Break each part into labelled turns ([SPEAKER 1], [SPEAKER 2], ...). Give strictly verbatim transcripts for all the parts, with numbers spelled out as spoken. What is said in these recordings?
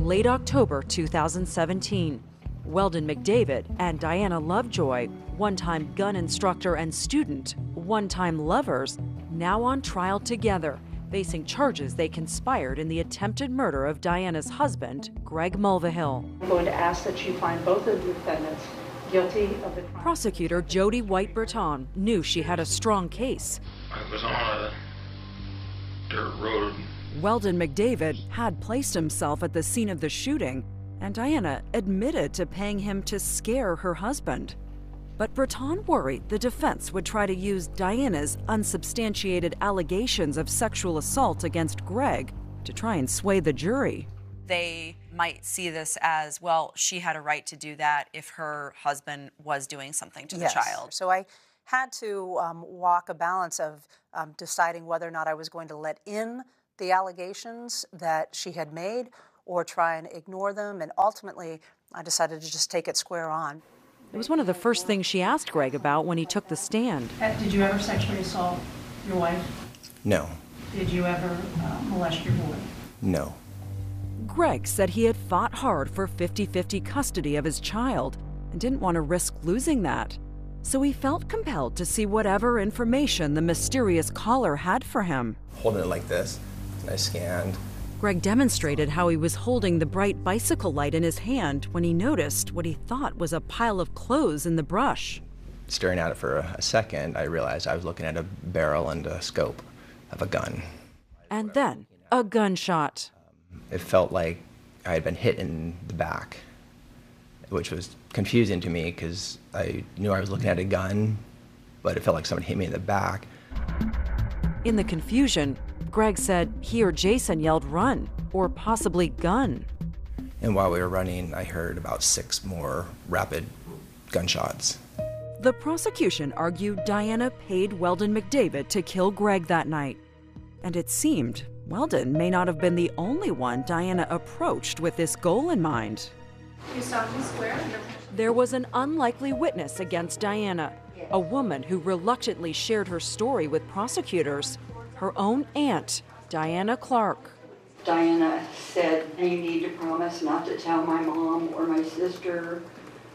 [SPEAKER 1] late October two thousand seventeen. Weldon McDavid and Diana Lovejoy, one-time gun instructor and student, one-time lovers, now on trial together, facing charges they conspired in the attempted murder of Diana's husband, Greg Mulvihill.
[SPEAKER 2] I'm going to ask that you find both of the defendants guilty of the crime.
[SPEAKER 1] Prosecutor Jody White-Breton knew she had a strong case.
[SPEAKER 3] I was on a dirt road.
[SPEAKER 1] Weldon McDavid had placed himself at the scene of the shooting, and Diana admitted to paying him to scare her husband. But Breton worried the defense would try to use Diana's unsubstantiated allegations of sexual assault against Greg to try and sway the jury.
[SPEAKER 4] They might see this as, well, she had a right to do that if her husband was doing something to the
[SPEAKER 5] yes.
[SPEAKER 4] child.
[SPEAKER 5] So I had to um, walk a balance of um, deciding whether or not I was going to let in the allegations that she had made or try and ignore them, and ultimately I decided to just take it square on.
[SPEAKER 1] It was one of the first things she asked Greg about when he took the stand.
[SPEAKER 2] Did you ever sexually assault your wife?
[SPEAKER 6] No.
[SPEAKER 2] Did you ever uh, molest your boy?
[SPEAKER 6] No.
[SPEAKER 1] Greg said he had fought hard for fifty-fifty custody of his child and didn't want to risk losing that. So he felt compelled to see whatever information the mysterious caller had for him.
[SPEAKER 6] Holding it like this, and I scanned.
[SPEAKER 1] Greg demonstrated how he was holding the bright bicycle light in his hand when he noticed what he thought was a pile of clothes in the brush.
[SPEAKER 6] Staring at it for a second, I realized I was looking at a barrel and a scope of a gun.
[SPEAKER 1] And then, a gunshot.
[SPEAKER 6] It felt like I had been hit in the back, which was confusing to me because I knew I was looking at a gun, but it felt like someone hit me in the back.
[SPEAKER 1] In the confusion, Greg said he or Jason yelled run, or possibly gun.
[SPEAKER 6] And while we were running, I heard about six more rapid gunshots.
[SPEAKER 1] The prosecution argued Diana paid Weldon McDavid to kill Greg that night. And it seemed Weldon may not have been the only one Diana approached with this goal in mind.
[SPEAKER 2] You stopped me square.
[SPEAKER 1] There was an unlikely witness against Diana, a woman who reluctantly shared her story with prosecutors. Her own aunt, Diana Clark.
[SPEAKER 7] Diana said, you need to promise not to tell my mom or my sister.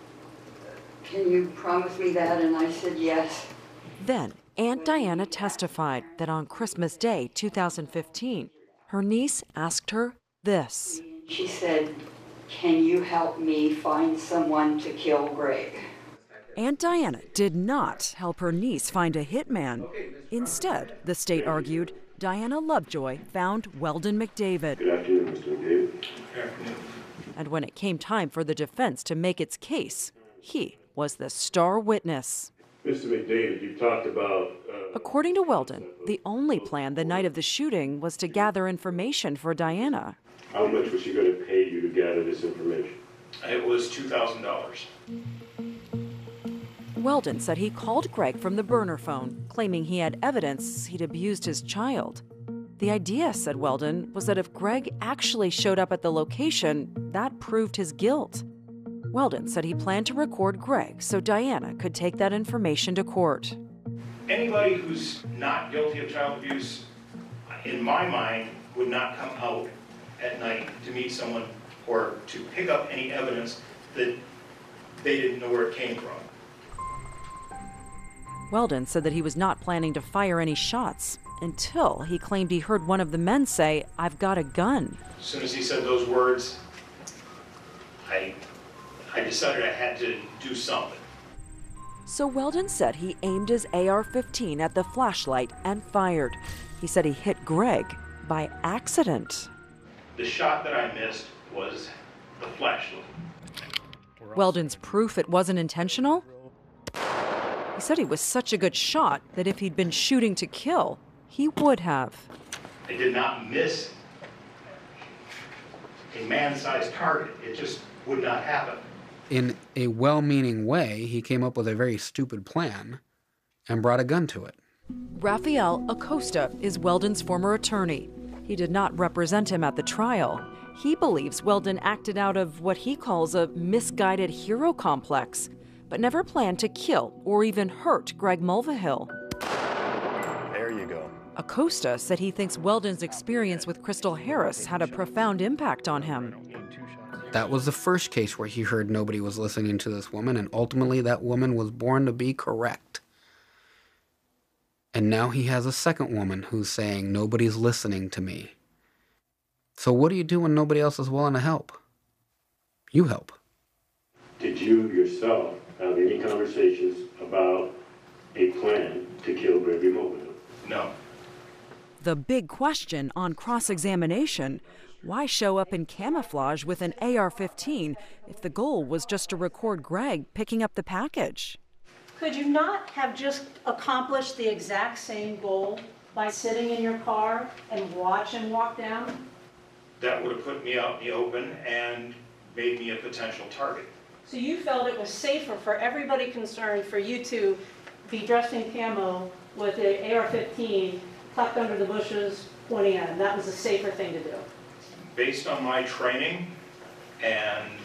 [SPEAKER 7] Can you promise me that? And I said yes.
[SPEAKER 1] Then Aunt Diana testified that on Christmas Day two thousand fifteen, her niece asked her this.
[SPEAKER 7] She said, can you help me find someone to kill Greg?
[SPEAKER 1] Aunt Diana did not help her niece find a hitman. Instead, the state argued, Diana Lovejoy found Weldon McDavid.
[SPEAKER 8] Good afternoon, Mister McDavid.
[SPEAKER 3] Good afternoon.
[SPEAKER 1] And when it came time for the defense to make its case, he was the star witness.
[SPEAKER 8] Mister McDavid, you've talked about... Uh,
[SPEAKER 1] According to Weldon, the only plan the night of the shooting was to gather information for Diana.
[SPEAKER 8] How much was she going to pay you to gather this information?
[SPEAKER 3] It was two thousand dollars.
[SPEAKER 1] Weldon said he called Greg from the burner phone, claiming he had evidence he'd abused his child. The idea, said Weldon, was that if Greg actually showed up at the location, that proved his guilt. Weldon said he planned to record Greg so Diana could take that information to court.
[SPEAKER 3] Anybody who's not guilty of child abuse, in my mind, would not come out at night to meet someone or to pick up any evidence that they didn't know where it came from.
[SPEAKER 1] Weldon said that he was not planning to fire any shots until he claimed he heard one of the men say, "I've got a gun."
[SPEAKER 3] As soon as he said those words, I, I decided I had to do something.
[SPEAKER 1] So Weldon said he aimed his A R fifteen at the flashlight and fired. He said he hit Greg by accident.
[SPEAKER 3] The shot that I missed was the flashlight.
[SPEAKER 1] Weldon's proof it wasn't intentional? He said he was such a good shot that if he'd been shooting to kill, he would have.
[SPEAKER 3] I did not miss a man-sized target. It just would not happen.
[SPEAKER 9] In a well-meaning way, he came up with a very stupid plan and brought a gun to it.
[SPEAKER 1] Rafael Acosta is Weldon's former attorney. He did not represent him at the trial. He believes Weldon acted out of what he calls a misguided hero complex, but never planned to kill or even hurt Greg Mulvihill.
[SPEAKER 10] There you go.
[SPEAKER 1] Acosta said he thinks Weldon's experience with Crystal Harris had a profound impact on him.
[SPEAKER 10] In two
[SPEAKER 9] That was the first case where he heard nobody was listening to this woman, and ultimately that woman was born to be correct. And now he has a second woman who's saying, nobody's listening to me. So what do you do when nobody else is willing to help? You help.
[SPEAKER 8] Did you yourself have any conversations about a plan to kill Gregory Mulvihill?
[SPEAKER 3] No.
[SPEAKER 1] The big question on cross-examination: why show up in camouflage with an A R fifteen if the goal was just to record Greg picking up the package?
[SPEAKER 5] Could you not have just accomplished the exact same goal by sitting in your car and watch him walk down?
[SPEAKER 3] That would have put me out in the open and made me a potential target.
[SPEAKER 5] So you felt it was safer for everybody concerned for you to be dressed in camo with an A R fifteen tucked under the bushes pointing at him. That was a safer thing to do.
[SPEAKER 3] Based on my training and